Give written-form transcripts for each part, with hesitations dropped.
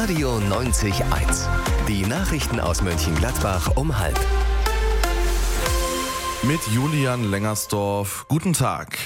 Radio 90.1. Die Nachrichten aus Mönchengladbach um 12:30. Mit Julian Lengersdorf. Guten Tag.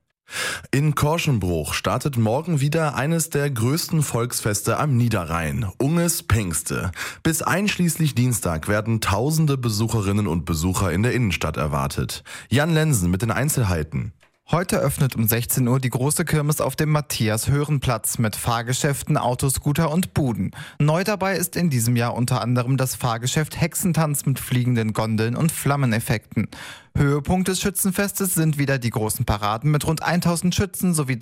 In Korschenbruch startet morgen wieder eines der größten Volksfeste am Niederrhein, Unges Pengste. Bis einschließlich Dienstag werden tausende Besucherinnen und Besucher in der Innenstadt erwartet. Jan Lensen mit den Einzelheiten. Heute öffnet um 16 Uhr die große Kirmes auf dem Matthias-Hören-Platz mit Fahrgeschäften, Autoscooter und Buden. Neu dabei ist in diesem Jahr unter anderem das Fahrgeschäft Hexentanz mit fliegenden Gondeln und Flammeneffekten. Höhepunkt des Schützenfestes sind wieder die großen Paraden mit rund 1000 Schützen sowie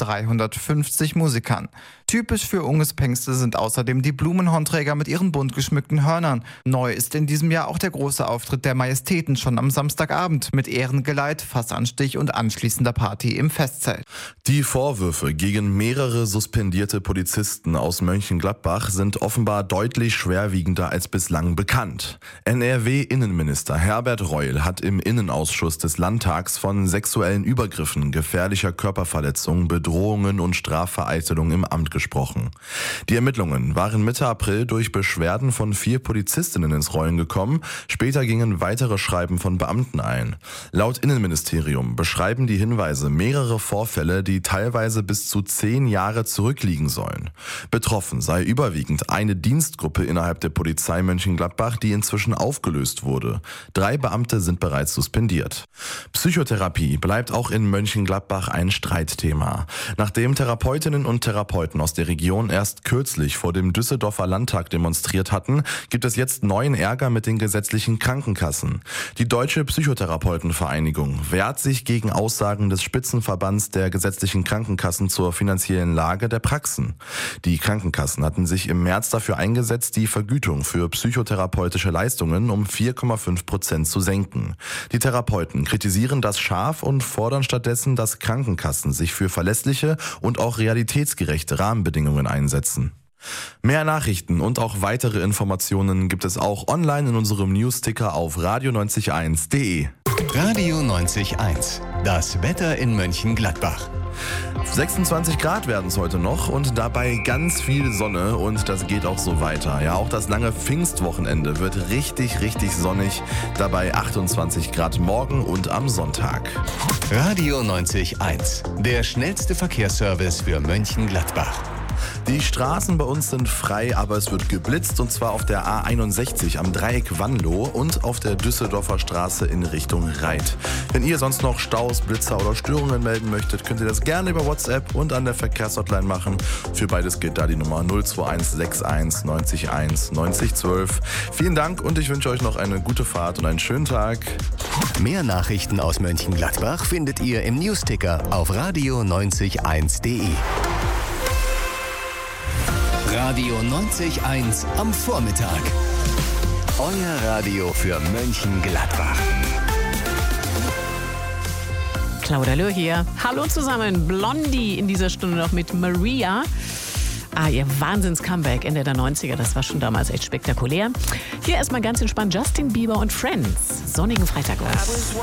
350 Musikern. Typisch für Unges Pengste sind außerdem die Blumenhornträger mit ihren bunt geschmückten Hörnern. Neu ist in diesem Jahr auch der große Auftritt der Majestäten schon am Samstagabend mit Ehrengeleit, Fassanstich und anschließender Party im Festzelt. Die Vorwürfe gegen mehrere suspendierte Polizisten aus Mönchengladbach sind offenbar deutlich schwerwiegender als bislang bekannt. NRW-Innenminister Herbert Reul hat im Innenausschuss des Landtags von sexuellen Übergriffen, gefährlicher Körperverletzung, Bedrohungen und Strafvereitelung im Amt gesprochen. Die Ermittlungen waren Mitte April durch Beschwerden von 4 Polizistinnen ins Rollen gekommen. Später gingen weitere Schreiben von Beamten ein. Laut Innenministerium beschreiben die Hinweise mehrere Vorfälle, die teilweise bis zu 10 Jahre zurückliegen sollen. Betroffen sei überwiegend eine Dienstgruppe innerhalb der Polizei Mönchengladbach, die inzwischen aufgelöst wurde. 3 Beamte sind bereits suspendiert. Psychotherapie bleibt auch in Mönchengladbach ein Streitthema. Nachdem Therapeutinnen und Therapeuten aus der Region erst kürzlich vor dem Düsseldorfer Landtag demonstriert hatten, gibt es jetzt neuen Ärger mit den gesetzlichen Krankenkassen. Die Deutsche Psychotherapeutenvereinigung wehrt sich gegen Aussagen des Spitzenverbands der gesetzlichen Krankenkassen zur finanziellen Lage der Praxen. Die Krankenkassen hatten sich im März dafür eingesetzt, die Vergütung für psychotherapeutische Leistungen um 4,5% zu senken. Die Therapeuten kritisieren das scharf und fordern stattdessen, dass Krankenkassen sich für verlässliche und auch realitätsgerechte Rahmenbedingungen einsetzen. Mehr Nachrichten und auch weitere Informationen gibt es auch online in unserem Newsticker auf radio901.de. Radio 90.1. Das Wetter in Mönchengladbach. 26 Grad werden es heute noch und dabei ganz viel Sonne und das geht auch so weiter. Ja, auch das lange Pfingstwochenende wird richtig sonnig. Dabei 28 Grad morgen und am Sonntag. Radio 90.1. Der schnellste Verkehrsservice für Mönchengladbach. Die Straßen bei uns sind frei, aber es wird geblitzt und zwar auf der A61 am Dreieck Wanlo und auf der Düsseldorfer Straße in Richtung Reit. Wenn ihr sonst noch Staus, Blitzer oder Störungen melden möchtet, könnt ihr das gerne über WhatsApp und an der Verkehrshotline machen. Für beides gilt da die Nummer 021 61 90 1 90 12. Vielen Dank und ich wünsche euch noch eine gute Fahrt und einen schönen Tag. Mehr Nachrichten aus Mönchengladbach findet ihr im Newsticker auf radio901.de. Radio 90.1 am Vormittag. Euer Radio für Mönchengladbach. Claudia Löhr hier. Hallo zusammen. Blondie in dieser Stunde noch mit Maria. Ihr Wahnsinns-Comeback Ende der 90er, das war schon damals echt spektakulär. Hier erstmal ganz entspannt Justin Bieber und Friends. Sonnigen Freitag aus.